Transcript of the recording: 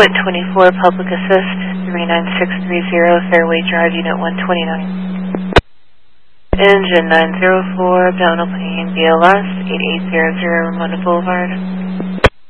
Quit 24, Public Assist, 39630, Fairway Drive, Unit 129. Engine 904, abdominal pain, BLS, 8800, Ramona Boulevard.